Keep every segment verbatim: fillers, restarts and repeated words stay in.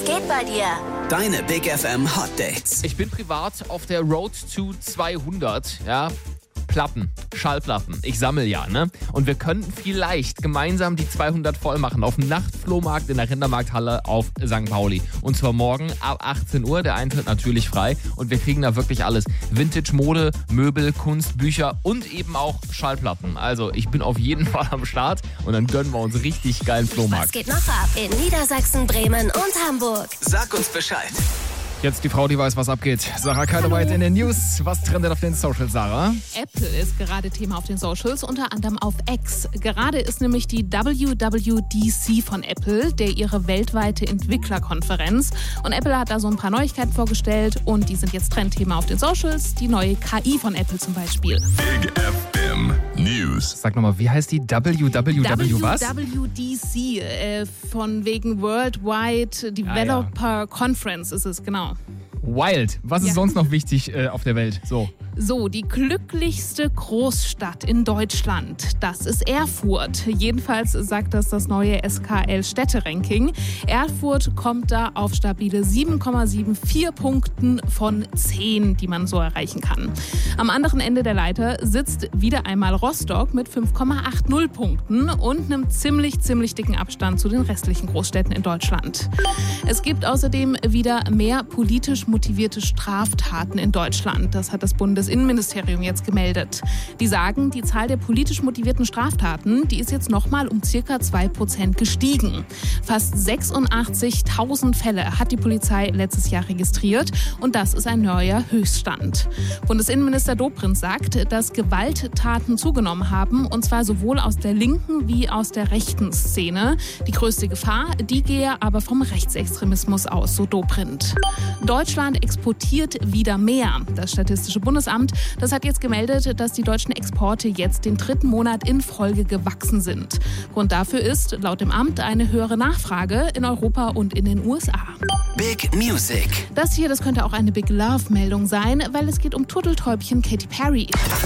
geht bei dir? Deine Big F M Hot Dates. Ich bin privat auf der Road to zweihundert, ja. Platten, Schallplatten. Ich sammle ja, ne? Und wir könnten vielleicht gemeinsam die zweihundert voll machen auf dem Nachtflohmarkt in der Rindermarkthalle auf Sankt Pauli. Und zwar morgen ab achtzehn Uhr, der Eintritt natürlich frei. Und wir kriegen da wirklich alles. Vintage-Mode, Möbel, Kunst, Bücher und eben auch Schallplatten. Also ich bin auf jeden Fall am Start und dann gönnen wir uns richtig geilen Flohmarkt. Was geht noch ab in Niedersachsen, Bremen und Hamburg? Sag uns Bescheid. Jetzt die Frau, die weiß, was abgeht. Sarah Keideweit in den News. Was trendet auf den Socials, Sarah? Apple ist gerade Thema auf den Socials, unter anderem auf X. Gerade ist nämlich die W W D C von Apple, der ihre weltweite Entwicklerkonferenz. Und Apple hat da so ein paar Neuigkeiten vorgestellt und die sind jetzt Trendthema auf den Socials. Die neue K I von Apple zum Beispiel. Big F M News. Sag nochmal, wie heißt die W W W was? W W D C, äh, von wegen Worldwide Developer Ah, ja. Conference ist es, genau. Wild. Was ist Ja. sonst noch wichtig äh, auf der Welt? So. So, die glücklichste Großstadt in Deutschland, das ist Erfurt. Jedenfalls sagt das das neue S K L-Städte-Ranking. Erfurt kommt da auf stabile sieben Komma vierundsiebzig Punkten von zehn, die man so erreichen kann. Am anderen Ende der Leiter sitzt wieder einmal Rostock mit fünf Komma achtzig Punkten und einem ziemlich, ziemlich dicken Abstand zu den restlichen Großstädten in Deutschland. Es gibt außerdem wieder mehr politisch motivierte Straftaten in Deutschland. Das hat das Bundesinnenministerium jetzt gemeldet. Die sagen, die Zahl der politisch motivierten Straftaten, die ist jetzt nochmal um circa zwei Prozent gestiegen. Fast sechsundachtzigtausend Fälle hat die Polizei letztes Jahr registriert und das ist ein neuer Höchststand. Bundesinnenminister Dobrindt sagt, dass Gewalttaten zugenommen haben und zwar sowohl aus der linken wie aus der rechten Szene. Die größte Gefahr, die gehe aber vom Rechtsextremismus aus, so Dobrindt. Deutschland exportiert wieder mehr. Das Statistische Bundesamt, das hat jetzt gemeldet, dass die deutschen Exporte jetzt den dritten Monat in Folge gewachsen sind. Grund dafür ist laut dem Amt eine höhere Nachfrage in Europa und in den U S A. Big Music. Das hier, das könnte auch eine Big Love-Meldung sein, weil es geht um Turteltäubchen Katy Perry.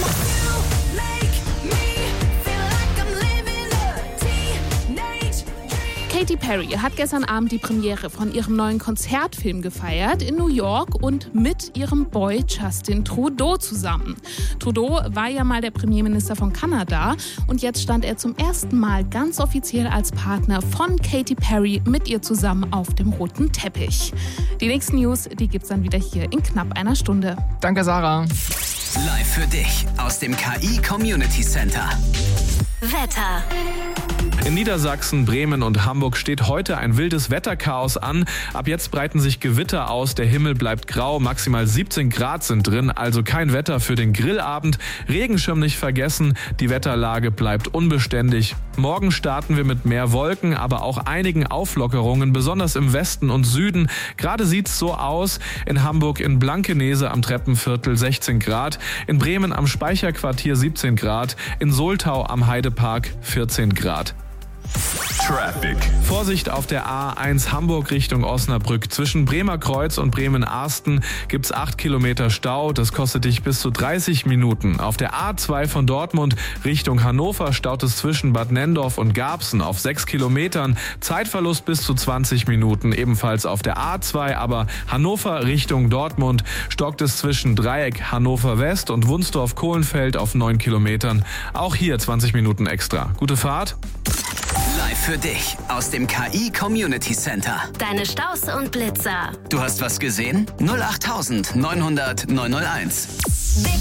Katy Perry hat gestern Abend die Premiere von ihrem neuen Konzertfilm gefeiert in New York und mit ihrem Boy Justin Trudeau zusammen. Trudeau war ja mal der Premierminister von Kanada und jetzt stand er zum ersten Mal ganz offiziell als Partner von Katy Perry mit ihr zusammen auf dem roten Teppich. Die nächsten News, die gibt's dann wieder hier in knapp einer Stunde. Danke, Sarah. Live für dich aus dem K I Community Center. Wetter. In Niedersachsen, Bremen und Hamburg steht heute ein wildes Wetterchaos an. Ab jetzt breiten sich Gewitter aus, der Himmel bleibt grau, maximal siebzehn Grad sind drin, also kein Wetter für den Grillabend. Regenschirm nicht vergessen, die Wetterlage bleibt unbeständig. Morgen starten wir mit mehr Wolken, aber auch einigen Auflockerungen, besonders im Westen und Süden. Gerade sieht's so aus, in Hamburg in Blankenese am Treppenviertel sechzehn Grad, in Bremen am Speicherquartier siebzehn Grad, in Soltau am Heidepark vierzehn Grad. Traffic. Vorsicht auf der A eins Hamburg Richtung Osnabrück. Zwischen Bremer Kreuz und Bremen-Arsten gibt's acht Kilometer Stau. Das kostet dich bis zu dreißig Minuten. Auf der A zwei von Dortmund Richtung Hannover staut es zwischen Bad Nendorf und Garbsen auf sechs Kilometern. Zeitverlust bis zu zwanzig Minuten. Ebenfalls auf der A zwei, aber Hannover Richtung Dortmund stockt es zwischen Dreieck Hannover West und Wunsdorf-Kohlenfeld auf neun Kilometern. Auch hier zwanzig Minuten extra. Gute Fahrt. Live für dich aus dem K I Community Center. Deine Staus und Blitzer. Du hast was gesehen? null acht neunhundert neunhunderteins.